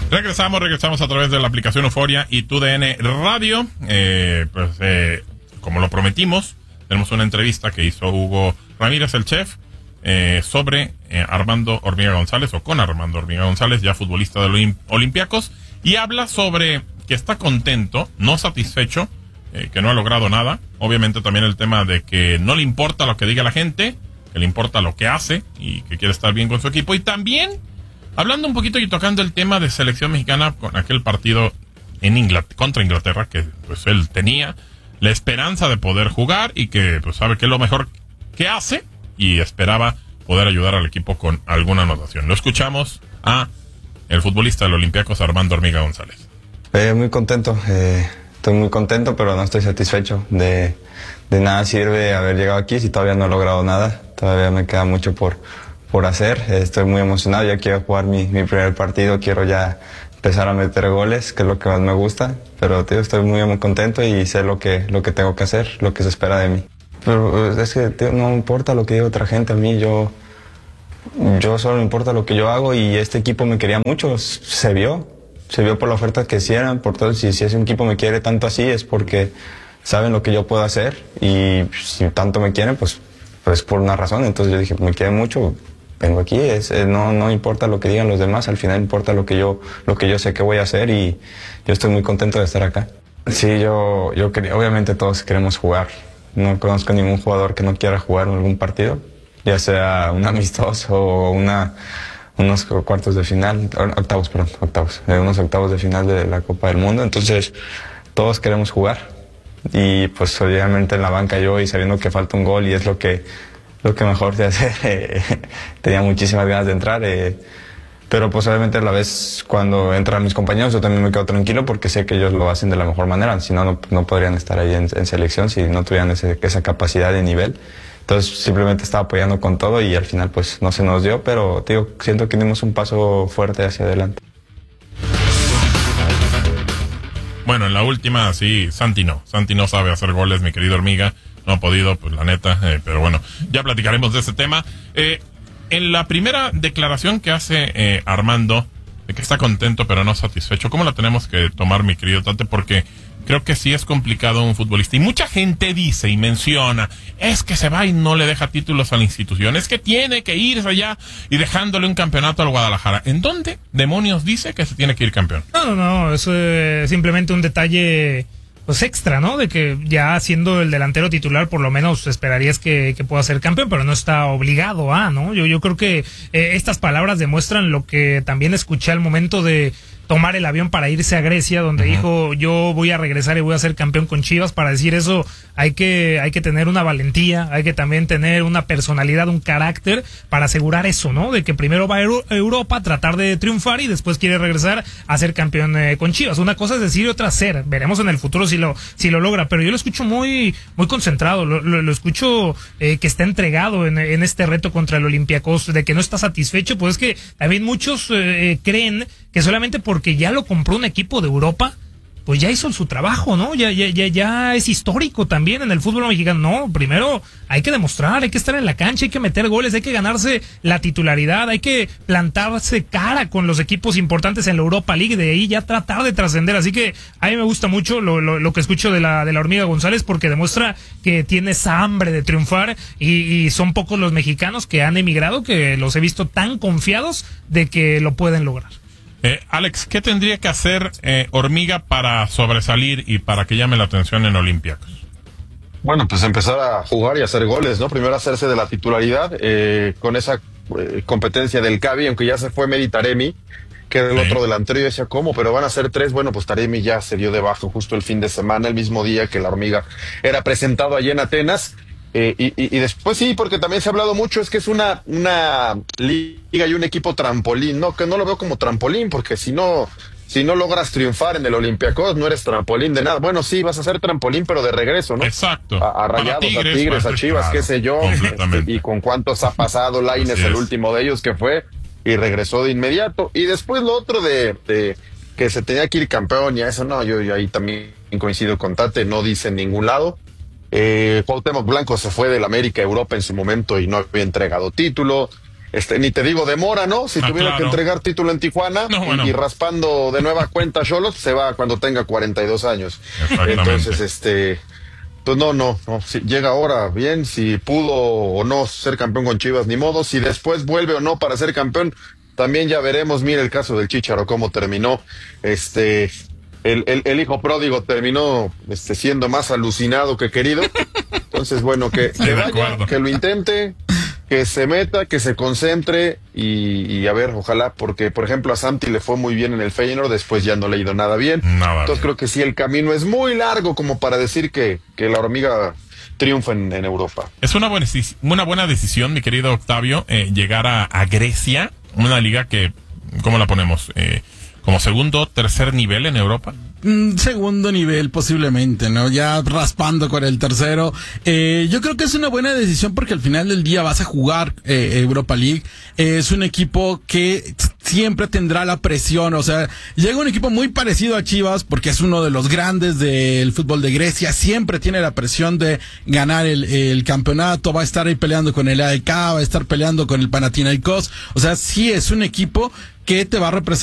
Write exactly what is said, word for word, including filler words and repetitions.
Regresamos, regresamos a través de la aplicación Euforia y Tu D N Radio. Eh, pues, eh, como lo prometimos, tenemos una entrevista que hizo Hugo Ramírez, el chef, eh, sobre eh, Armando Hormiga González, o con Armando Hormiga González, ya futbolista de los Olympiacos, y habla sobre que está contento, no satisfecho, eh, que no ha logrado nada. Obviamente también el tema de que no le importa lo que diga la gente, que le importa lo que hace y que quiere estar bien con su equipo. Y también hablando un poquito y tocando el tema de selección mexicana con aquel partido en Inglaterra, contra Inglaterra, que pues él tenía la esperanza de poder jugar y que pues sabe que es lo mejor que hace y esperaba poder ayudar al equipo con alguna anotación. Lo escuchamos a el futbolista del Olympiacos, Armando Hormiga González. Eh, muy contento, eh, estoy muy contento, pero no estoy satisfecho. De, de nada sirve haber llegado aquí si todavía no he logrado nada. Todavía me queda mucho por por hacer. Estoy muy emocionado, ya quiero jugar mi, mi primer partido, quiero ya empezar a meter goles, que es lo que más me gusta, pero tío, estoy muy, muy contento y sé lo que, lo que tengo que hacer, lo que se espera de mí. Pero es que tío, no importa lo que diga otra gente a mí, yo, yo solo me importa lo que yo hago, y este equipo me quería mucho, se vio, se vio por la oferta que hicieran, por todo. Si, si ese equipo me quiere tanto así es porque saben lo que yo puedo hacer, y si tanto me quieren, pues, pues por una razón. Entonces yo dije, me quieren mucho, vengo aquí, es, es, no, no importa lo que digan los demás, al final importa lo que yo, lo que yo sé que voy a hacer, y yo estoy muy contento de estar acá. Sí, yo, yo quería, obviamente todos queremos jugar, no conozco ningún jugador que no quiera jugar en algún partido, ya sea un amistoso o una, unos cuartos de final, octavos, perdón, octavos, unos octavos de final de la Copa del Mundo. Entonces todos queremos jugar, y pues obviamente en la banca yo, y sabiendo que falta un gol y es lo que lo que mejor te hace, eh, tenía muchísimas ganas de entrar, eh, pero pues obviamente a la vez cuando entran mis compañeros yo también me quedo tranquilo porque sé que ellos lo hacen de la mejor manera, si no, no, no podrían estar ahí en, en selección si no tuvieran ese, esa capacidad de nivel. Entonces simplemente estaba apoyando con todo y al final pues no se nos dio, pero tío, siento que dimos un paso fuerte hacia adelante. Bueno, en la última sí, Santi no, Santi no sabe hacer goles, mi querido Hormiga. No ha podido, pues la neta, eh, pero bueno, ya platicaremos de ese tema. Eh, en la primera declaración que hace eh, Armando, de que está contento pero no satisfecho, ¿cómo la tenemos que tomar, mi querido Tate? Porque creo que sí es complicado un futbolista. Y mucha gente dice y menciona, es que se va y no le deja títulos a la institución, es que tiene que irse allá y dejándole un campeonato al Guadalajara. ¿En dónde demonios dice que se tiene que ir campeón? No, no, no, eso es simplemente un detalle pues extra, ¿no? De que ya siendo el delantero titular, por lo menos esperarías que, que pueda ser campeón, pero no está obligado a, ¿no? Yo, yo creo que eh, estas palabras demuestran lo que también escuché al momento de tomar el avión para irse a Grecia, donde uh-huh. dijo, yo voy a regresar y voy a ser campeón con Chivas. Para decir eso hay que hay que tener una valentía, hay que también tener una personalidad, un carácter para asegurar eso, ¿no? De que primero va a Euro- Europa a tratar de triunfar y después quiere regresar a ser campeón eh, con Chivas. Una cosa es decir y otra hacer. Veremos en el futuro si lo si lo logra, pero yo lo escucho muy muy concentrado, lo, lo, lo escucho eh, que está entregado en, en este reto contra el Olympiacos, de que no está satisfecho. Pues es que también muchos eh, creen que solamente porque ya lo compró un equipo de Europa, pues ya hizo su trabajo, ¿no? Ya, ya, ya, ya es histórico también en el fútbol mexicano. No, primero hay que demostrar, hay que estar en la cancha, hay que meter goles, hay que ganarse la titularidad, hay que plantarse cara con los equipos importantes en la Europa League, de ahí ya tratar de trascender. Así que a mí me gusta mucho lo, lo, lo que escucho de la, de la Hormiga González, porque demuestra que tiene esa hambre de triunfar, y, y son pocos los mexicanos que han emigrado, que los he visto tan confiados de que lo pueden lograr. Eh, Alex, ¿qué tendría que hacer eh, Hormiga para sobresalir y para que llame la atención en Olympiacos? Bueno, pues empezar a jugar y hacer goles, ¿no? Primero hacerse de la titularidad, eh, con esa eh, competencia del Cavi, aunque ya se fue Medi Taremi, que era el sí. otro delantero. Yo decía, ¿cómo? Pero van a ser tres. Bueno, pues Taremi ya se dio de baja justo el fin de semana, el mismo día que la Hormiga era presentado allí en Atenas. Eh, y, y, y después sí, porque también se ha hablado mucho, es que es una, una liga y un equipo trampolín, no, que no lo veo como trampolín, porque si no, si no logras triunfar en el Olympiacos, no eres trampolín de nada. Bueno, sí, vas a ser trampolín, pero de regreso, ¿no? Exacto. A, a Rayados, Tigres, a Tigres, a Chivas, claro, qué sé yo. Este, y con cuántos ha pasado Lainez, el último de ellos que fue, y regresó de inmediato. Y después lo otro de, de que se tenía que ir campeón, y a eso no, yo, yo ahí también coincido con Tate, no dice en ningún lado. Eh, Cuauhtémoc Blanco se fue del América a Europa en su momento y no había entregado título. este, ni te digo de Mora, ¿no? Si Ah, tuviera claro. que entregar título en Tijuana No, y, bueno. y raspando de nueva cuenta Xolos, se va cuando tenga cuarenta y dos años. Exactamente. Entonces, este, pues no, no, no, si llega ahora, bien, si pudo o no ser campeón con Chivas, ni modo, si después vuelve o no para ser campeón, también ya veremos. Mira el caso del Chícharo, cómo terminó, este, el, el, el hijo pródigo terminó, este, siendo más alucinado que querido. Entonces, bueno, que, Sí, que de vaya, acuerdo. que lo intente, que se meta, que se concentre y, y a ver, ojalá, porque por ejemplo a Santi le fue muy bien en el Feyenoord, después ya no le ha ido nada bien. Nada Entonces bien. creo que sí, el camino es muy largo como para decir que, que la hormiga triunfa en, en Europa. Es una buena, deci- una buena decisión, mi querido Octavio, eh, llegar a, a Grecia, una liga que, ¿cómo la ponemos? Eh, como segundo, tercer nivel en Europa. Mm, segundo nivel posiblemente, ¿no? Ya raspando con el tercero. Eh, yo creo que es una buena decisión porque al final del día vas a jugar eh, Europa League. Eh, es un equipo que siempre tendrá la presión, o sea, llega un equipo muy parecido a Chivas porque es uno de los grandes del fútbol de Grecia, siempre tiene la presión de ganar el, el campeonato, va a estar ahí peleando con el A E K, va a estar peleando con el Panathinaikos, o sea, sí es un equipo que te va a representar